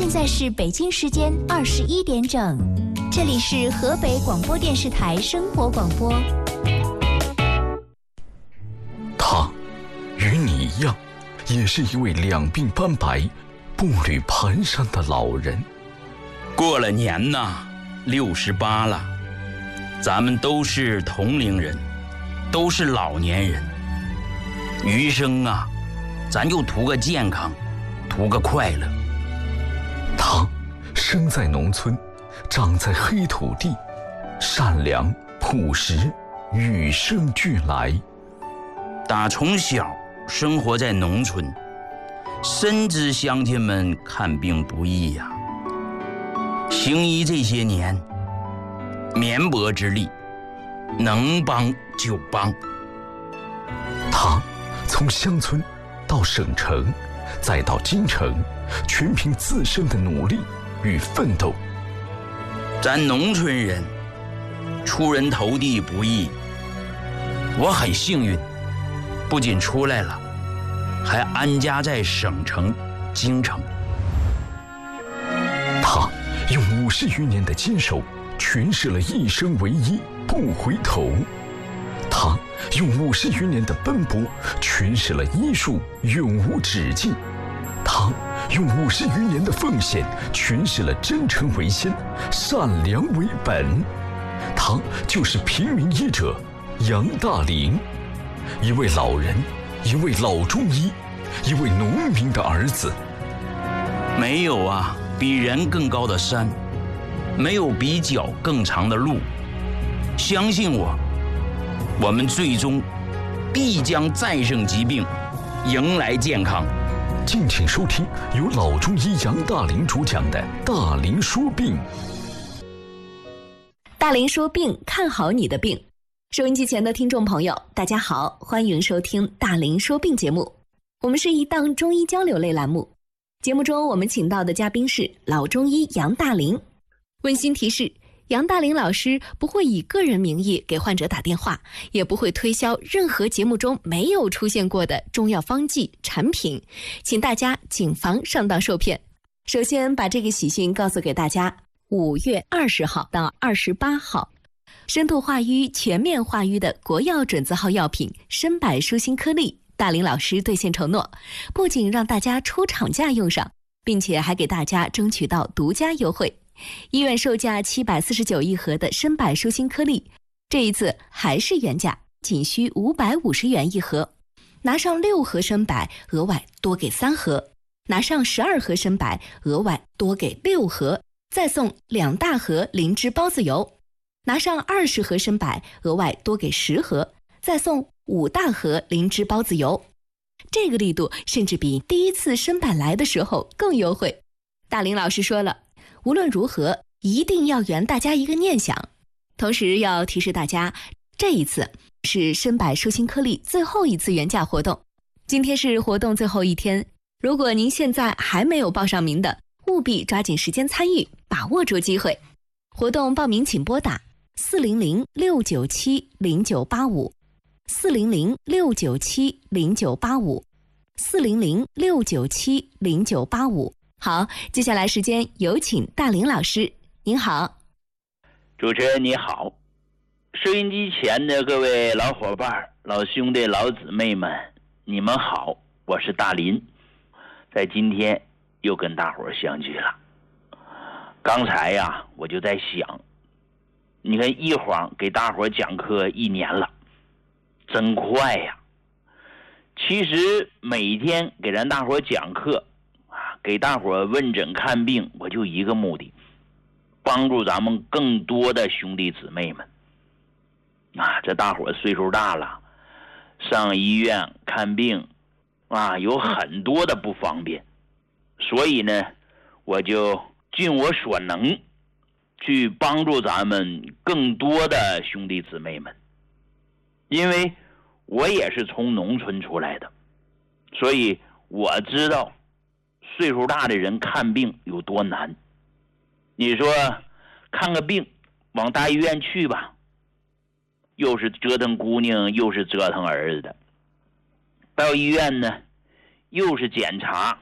现在是北京时间21点整，这里是河北广播电视台生活广播。 他与你一样，也是一位两鬓斑白、步履蹒跚的老人。 过了年呐，68了，咱们都是同龄人，都是老年人。余生啊，咱就图个健康，图个快乐。 他生在农村，长在黑土地，善良朴实，与生俱来。 打从小生活在农村，深知乡亲们看病不易呀。行医这些年，绵薄之力，能帮就帮。 他从乡村到省城，再到京城，全凭自身的努力与奋斗。 咱农村人出人头地不易，我很幸运，不仅出来了，还安家在省城京城。 他用50余年的坚守诠释了一生唯一不回头，他用50余年的奔波诠释了医术永无止境，他用50余年的奉献诠释了真诚为先，善良为本。他就是平民医者杨大林，一位老人，一位老中医，一位农民的儿子。 没有啊比人更高的山，没有比脚更长的路。相信我，我们最终必将战胜疾病，迎来健康。 敬请收听由老中医杨大林主讲的《大林说病》。 大林说病，看好你的病。收音机前的听众朋友，大家好，欢迎收听《大林说病》节目。我们是一档中医交流类栏目，节目中我们请到的嘉宾是老中医杨大林。温馨提示，杨大林老师不会以个人名义给患者打电话，也不会推销任何节目中没有出现过的中药方剂产品，请大家谨防上当受骗。首先把这个喜讯告诉给大家，5月20号到28号，深度化瘀、全面化瘀的国药准字号药品参柏舒心颗粒，大林老师兑现承诺，不仅让大家出厂价用上，并且还给大家争取到独家优惠。医院售价749一盒的参柏舒心颗粒，这一次还是原价，仅需550元一盒。拿上6盒参柏，额外多给3盒；拿上12盒参柏，额外多给6盒，再送2大盒灵芝孢子油；拿上20盒参柏，额外多给10盒，再送5大盒灵芝孢子油。这个力度甚至比第一次参柏来的时候更优惠。大林老师说了，无论如何一定要圆大家一个念想。同时要提示大家，这一次是参柏舒心颗粒最后一次原价活动，今天是活动最后一天，如果您现在还没有报上名的，务必抓紧时间参与，把握住机会。活动报名请拨打400-697-0985 400-697-0985 400-697-0985。好，接下来时间有请大林老师。您好。 主持人你好，收音机前的各位老伙伴、老兄弟、老姊妹们，你们好，我是大林，在今天又跟大伙儿相聚了。刚才呀，我就在想，你看一晃给大伙儿讲课1年了，真快呀。其实每天给咱大伙儿讲课给大伙儿问诊看病，我就一个目的，帮助咱们更多的兄弟姊妹们。这大伙儿岁数大了，上医院看病有很多的不方便，所以呢，我就尽我所能去帮助咱们更多的兄弟姊妹们。因为我也是从农村出来的，所以我知道岁数大的人看病有多难。你说看个病往大医院去吧，又是折腾姑娘又是折腾儿子的，到医院呢又是检查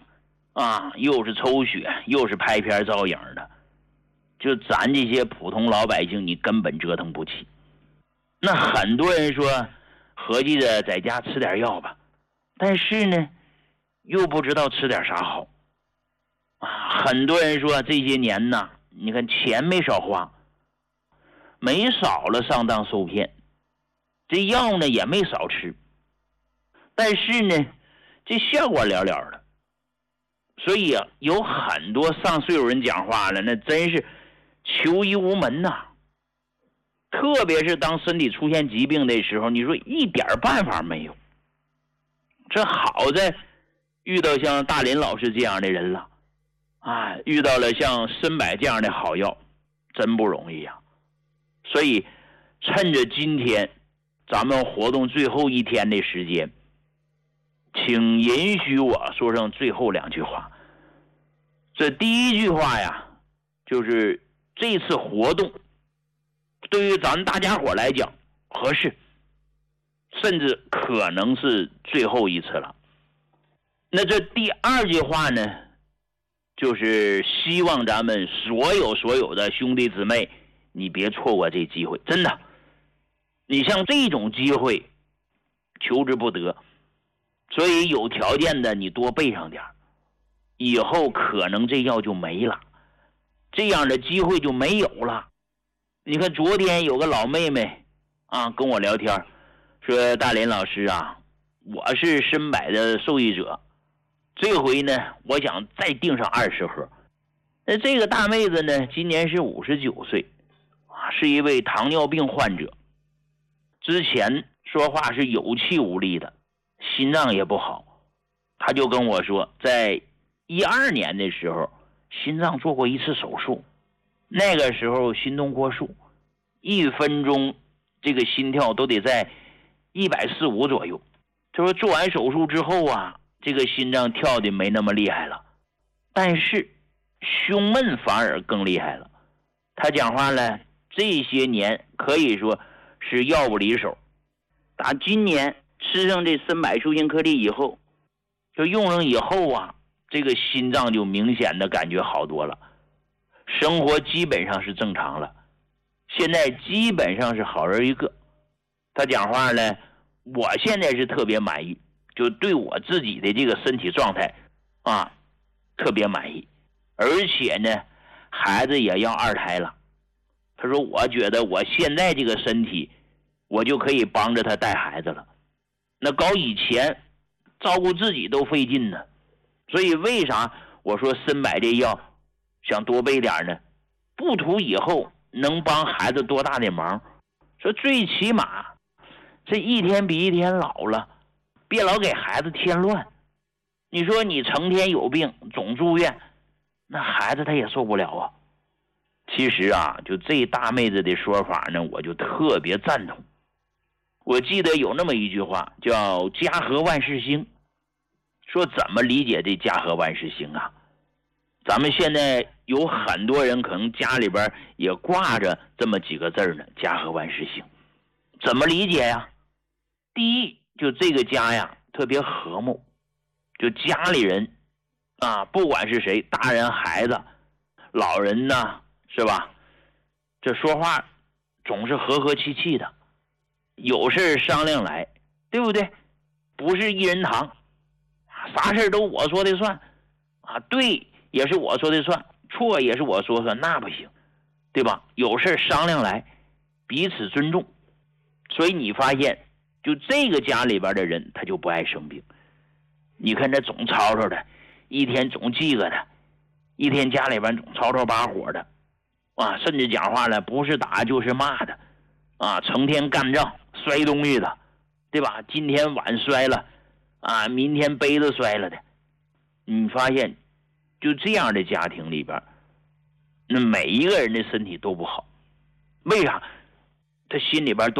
又是抽血，又是拍片照影的，就咱这些普通老百姓，你根本折腾不起。那很多人说，合计着在家吃点药吧，但是呢，又不知道吃点啥好。很多人说这些年呢，你看钱没少花，没少了上当受骗，这药呢也没少吃，但是呢，这效果寥寥的。所以有很多上岁数人讲话了，那真是求医无门呐。特别是当身体出现疾病的时候，你说一点办法没有。这好在遇到像大林老师这样的人了，遇到了像参柏这样的好药，真不容易呀。所以趁着今天咱们活动最后一天的时间，请允许我说上最后2句话。这第一句话呀，就是这次活动对于咱大家伙来讲合适，甚至可能是最后一次了。那这第2句话呢，就是希望咱们所有的兄弟姊妹，你别错过这机会，真的，你像这种机会求之不得，所以有条件的你多备上点，以后可能这药就没了，这样的机会就没有了。你看昨天有个老妹妹跟我聊天，说大林老师我是参柏的受益者，这回呢我想再订上20盒。那这个大妹子呢今年是59岁，是一位糖尿病患者，之前说话是有气无力的，心脏也不好。她就跟我说，在12年的时候心脏做过一次手术，那个时候心动过速，1分钟这个心跳都得在140-150左右。他说做完手术之后这个心脏跳的没那么厉害了，但是胸闷反而更厉害了。他讲话呢，这些年可以说是药不离手。打今年吃上这参柏舒心颗粒以后，就用上以后这个心脏就明显的感觉好多了，生活基本上是正常了，现在基本上是好人一个。他讲话呢，我现在是特别满意，就对我自己的这个身体状态特别满意，而且呢孩子也要2胎了。他说我觉得我现在这个身体我就可以帮着他带孩子了，那搞以前照顾自己都费劲呢。所以为啥我说参柏这药想多备点呢？不图以后能帮孩子多大的忙，说最起码这一天比一天老了，别老给孩子添乱。你说你成天有病总住院，那孩子他也受不了其实就这大妹子的说法呢，我就特别赞同。我记得有那么一句话叫家和万事兴，说怎么理解这家和万事兴咱们现在有很多人可能家里边也挂着这么几个字呢，家和万事兴。怎么理解呀？第一，就这个家特别和睦，就家里人不管是谁，大人孩子老人呢，是吧，这说话总是和和气气的，有事商量来，对不对？不是一人堂，啥事都我说的算对也是我说的算，错也是我说算，那不行，对吧？有事商量来，彼此尊重。所以你发现就这个家里边的人他就不爱生病。你看这总吵吵的，一天总记个的，一天家里边总吵吵把火的甚至讲话了不是打就是骂的成天干仗摔东西的，对吧？今天碗摔了明天杯子摔了的。你发现就这样的家庭里边，那每一个人的身体都不好。为啥？他心里边都